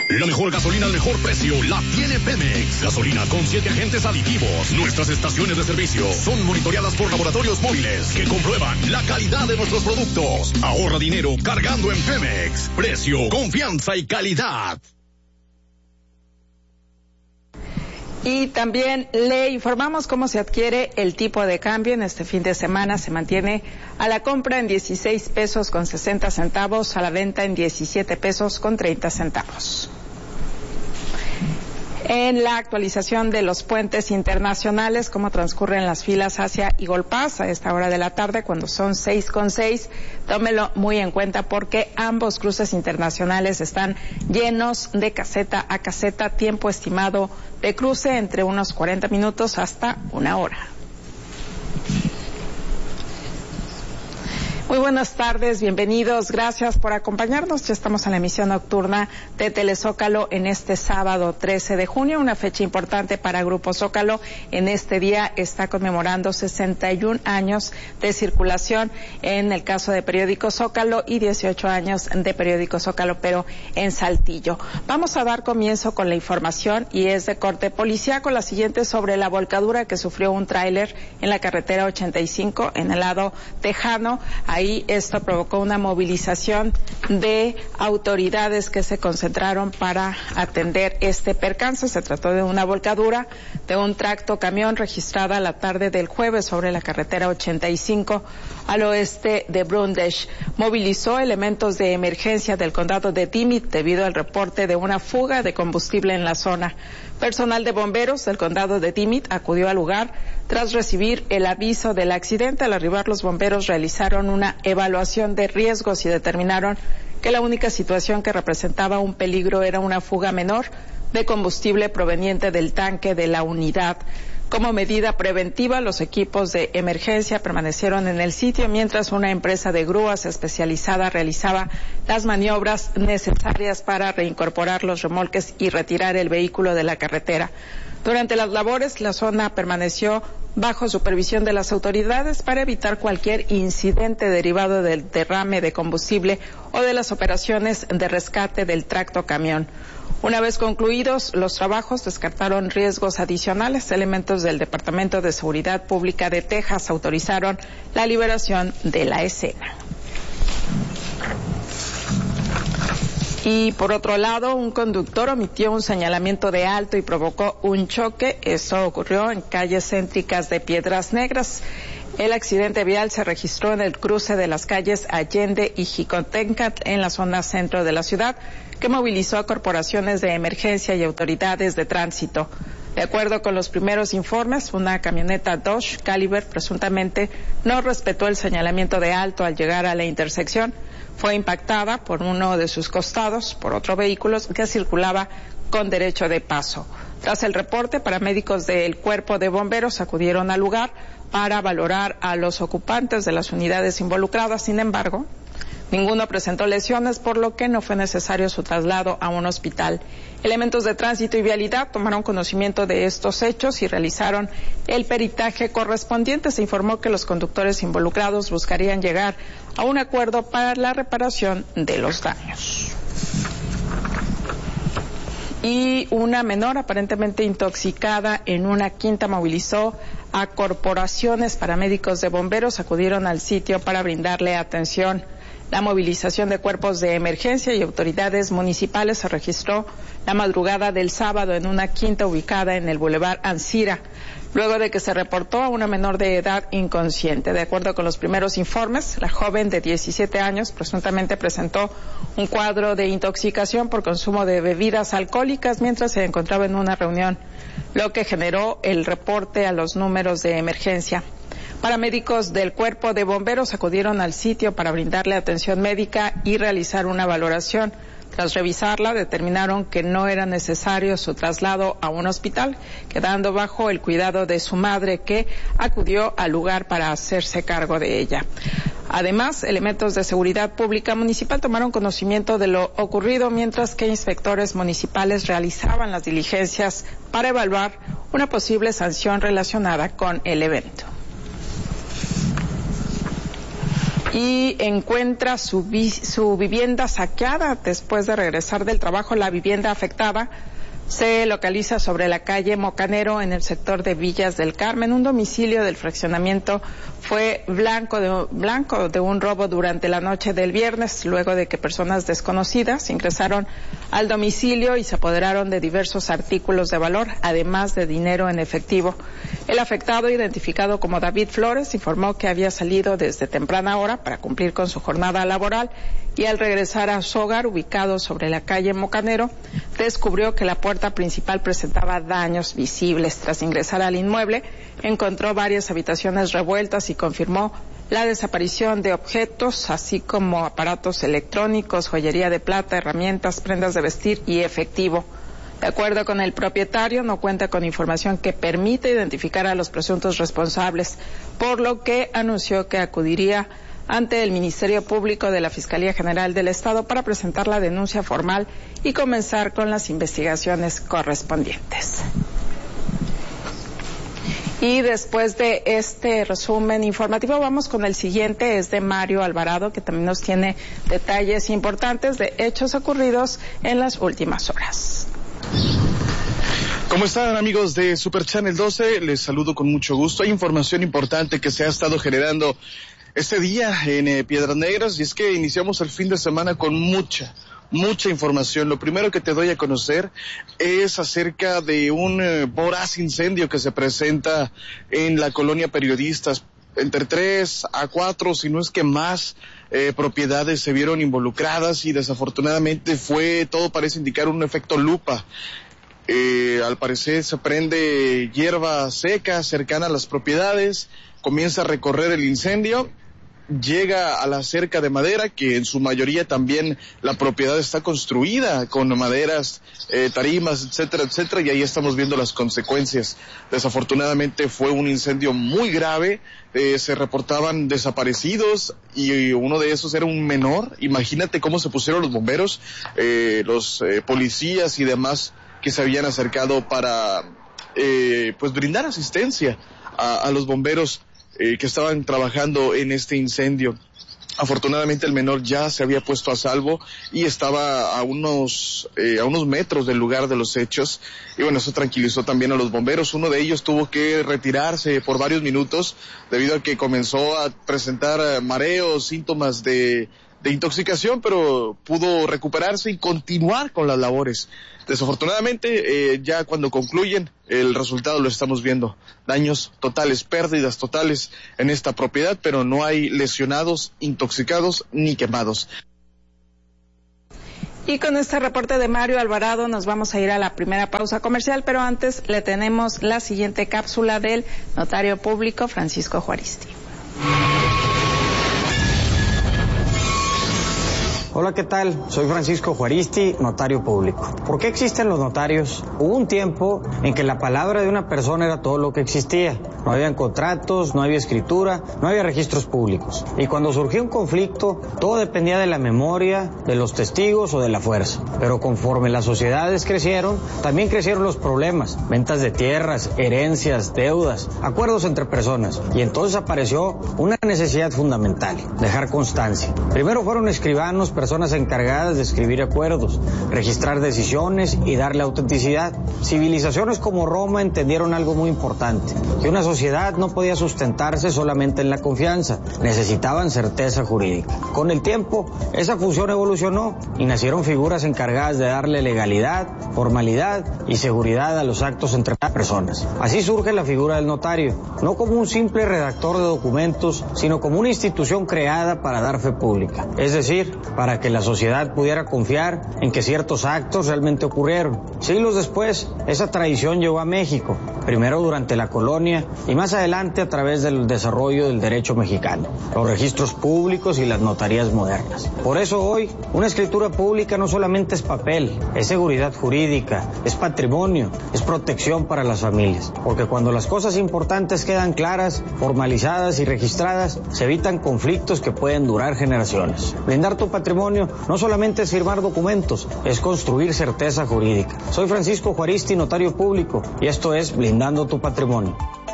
La mejor gasolina al mejor precio la tiene Pemex. Gasolina con 7 agentes aditivos. Nuestras estaciones de servicio son monitoreadas por laboratorios móviles que comprueban la calidad de nuestros productos. Ahorra dinero cargando en Pemex. Precio, confianza y calidad. Y también le informamos cómo se adquiere el tipo de cambio. En este fin de semana se mantiene a la compra en 16 pesos con 60 centavos, a la venta en 17 pesos con 30 centavos. En la actualización de los puentes internacionales, cómo transcurren las filas hacia Eagle Pass a esta hora de la tarde, cuando son 6:06, tómelo muy en cuenta porque ambos cruces internacionales están llenos de caseta a caseta, tiempo estimado de cruce entre unos 40 minutos hasta 1 hora. Muy buenas tardes, bienvenidos, gracias por acompañarnos. Ya estamos en la emisión nocturna de Telezócalo en este sábado 13 de junio, una fecha importante para Grupo Zócalo. En este día está conmemorando 61 años de circulación en el caso de Periódico Zócalo y 18 años de Periódico Zócalo, pero en Saltillo. Vamos a dar comienzo con la información y es de corte policíaco. La siguiente sobre la volcadura que sufrió un tráiler en la carretera 85 en el lado tejano. Ahí esto provocó una movilización de autoridades que se concentraron para atender este percance. Se trató de una volcadura de un tracto camión registrada la tarde del jueves sobre la carretera 85 al oeste de Brundage. Movilizó elementos de emergencia del condado de Dimmitt debido al reporte de una fuga de combustible en la zona. Personal de bomberos del condado de Dimmitt acudió al lugar tras recibir el aviso del accidente. Al arribar, los bomberos realizaron una evaluación de riesgos y determinaron que la única situación que representaba un peligro era una fuga menor de combustible proveniente del tanque de la unidad. Como medida preventiva, los equipos de emergencia permanecieron en el sitio mientras una empresa de grúas especializada realizaba las maniobras necesarias para reincorporar los remolques y retirar el vehículo de la carretera. Durante las labores, la zona permaneció bajo supervisión de las autoridades para evitar cualquier incidente derivado del derrame de combustible o de las operaciones de rescate del tracto camión. Una vez concluidos los trabajos, descartaron riesgos adicionales. Elementos del Departamento de Seguridad Pública de Texas autorizaron la liberación de la escena. Y por otro lado, un conductor omitió un señalamiento de alto y provocó un choque. Eso ocurrió en calles céntricas de Piedras Negras. El accidente vial se registró en el cruce de las calles Allende y Jicotencat en la zona centro de la ciudad, que movilizó a corporaciones de emergencia y autoridades de tránsito. De acuerdo con los primeros informes, una camioneta Dodge Caliber presuntamente no respetó el señalamiento de alto al llegar a la intersección. Fue impactada por uno de sus costados por otro vehículo que circulaba con derecho de paso. Tras el reporte, paramédicos del Cuerpo de Bomberos acudieron al lugar para valorar a los ocupantes de las unidades involucradas. Sin embargo, ninguno presentó lesiones, por lo que no fue necesario su traslado a un hospital. Elementos de tránsito y vialidad tomaron conocimiento de estos hechos y realizaron el peritaje correspondiente. Se informó que los conductores involucrados buscarían llegar a un acuerdo para la reparación de los daños. Y una menor aparentemente intoxicada en una quinta movilizó a corporaciones. Paramédicos de bomberos acudieron al sitio para brindarle atención. La movilización de cuerpos de emergencia y autoridades municipales se registró la madrugada del sábado en una quinta ubicada en el Boulevard Ancira, luego de que se reportó a una menor de edad inconsciente. De acuerdo con los primeros informes, la joven de 17 años presuntamente presentó un cuadro de intoxicación por consumo de bebidas alcohólicas mientras se encontraba en una reunión, lo que generó el reporte a los números de emergencia. Paramédicos del Cuerpo de Bomberos acudieron al sitio para brindarle atención médica y realizar una valoración. Tras revisarla, determinaron que no era necesario su traslado a un hospital, quedando bajo el cuidado de su madre, que acudió al lugar para hacerse cargo de ella. Además, elementos de seguridad pública municipal tomaron conocimiento de lo ocurrido, mientras que inspectores municipales realizaban las diligencias para evaluar una posible sanción relacionada con el evento. y encuentra su vivienda saqueada después de regresar del trabajo. La vivienda afectada se localiza sobre la calle Mocanero en el sector de Villas del Carmen. Un domicilio del fraccionamiento fue blanco de un robo durante la noche del viernes, luego de que personas desconocidas ingresaron al domicilio y se apoderaron de diversos artículos de valor, además de dinero en efectivo. El afectado, identificado como David Flores, informó que había salido desde temprana hora para cumplir con su jornada laboral y al regresar a su hogar, ubicado sobre la calle Mocanero, descubrió que la puerta principal presentaba daños visibles. Tras ingresar al inmueble, encontró varias habitaciones revueltas y confirmó la desaparición de objetos, así como aparatos electrónicos, joyería de plata, herramientas, prendas de vestir y efectivo. De acuerdo con el propietario, no cuenta con información que permita identificar a los presuntos responsables, por lo que anunció que acudiría ante el Ministerio Público de la Fiscalía General del Estado para presentar la denuncia formal y comenzar con las investigaciones correspondientes. Y después de este resumen informativo, vamos con el siguiente, es de Mario Alvarado, que también nos tiene detalles importantes de hechos ocurridos en las últimas horas. ¿Cómo están, amigos de Super Channel 12? Les saludo con mucho gusto. Hay información importante que se ha estado generando este día en Piedras Negras, y es que iniciamos el fin de semana con mucha información. Lo primero que te doy a conocer es acerca de un voraz incendio que se presenta en la colonia Periodistas. Entre 3 a 4, si no es que más, propiedades se vieron involucradas y desafortunadamente todo parece indicar un efecto lupa. Al parecer se prende hierba seca cercana a las propiedades, comienza a recorrer el incendio, llega a la cerca de madera, que en su mayoría también la propiedad está construida con maderas, tarimas, etcétera, etcétera, y ahí estamos viendo las consecuencias. Desafortunadamente fue un incendio muy grave, se reportaban desaparecidos y uno de esos era un menor. Imagínate cómo se pusieron los bomberos, los policías y demás que se habían acercado para pues brindar asistencia a los bomberos que estaban trabajando en este incendio. Afortunadamente el menor ya se había puesto a salvo y estaba a unos metros del lugar de los hechos, y bueno, eso tranquilizó también a los bomberos. Uno de ellos tuvo que retirarse por varios minutos debido a que comenzó a presentar mareos, síntomas de intoxicación, pero pudo recuperarse y continuar con las labores. Desafortunadamente, ya cuando concluyen, el resultado lo estamos viendo. Daños totales, pérdidas totales en esta propiedad, pero no hay lesionados, intoxicados ni quemados. Y con este reporte de Mario Alvarado nos vamos a ir a la primera pausa comercial, pero antes le tenemos la siguiente cápsula del notario público Francisco Juaristi. Hola, ¿qué tal? Soy Francisco Juaristi, notario público. ¿Por qué existen los notarios? Hubo un tiempo en que la palabra de una persona era todo lo que existía. No habían contratos, no había escritura, no había registros públicos. Y cuando surgió un conflicto, todo dependía de la memoria, de los testigos o de la fuerza. Pero conforme las sociedades crecieron, también crecieron los problemas. Ventas de tierras, herencias, deudas, acuerdos entre personas. Y entonces apareció una necesidad fundamental: dejar constancia. Primero fueron escribanos, personas encargadas de escribir acuerdos, registrar decisiones y darle autenticidad. Civilizaciones como Roma entendieron algo muy importante: que una sociedad no podía sustentarse solamente en la confianza, necesitaban certeza jurídica. Con el tiempo, esa función evolucionó y nacieron figuras encargadas de darle legalidad, formalidad y seguridad a los actos entre personas. Así surge la figura del notario, no como un simple redactor de documentos, sino como una institución creada para dar fe pública, es decir, para que la sociedad pudiera confiar en que ciertos actos realmente ocurrieron. Siglos después, esa tradición llegó a México, primero durante la colonia y más adelante a través del desarrollo del derecho mexicano, los registros públicos y las notarías modernas. Por eso hoy, una escritura pública no solamente es papel, es seguridad jurídica, es patrimonio, es protección para las familias, porque cuando las cosas importantes quedan claras, formalizadas y registradas, se evitan conflictos que pueden durar generaciones. Blindar tu patrimonio no solamente es firmar documentos, es construir certeza jurídica. Soy Francisco Juaristi, notario público, y esto es Blindando tu Patrimonio.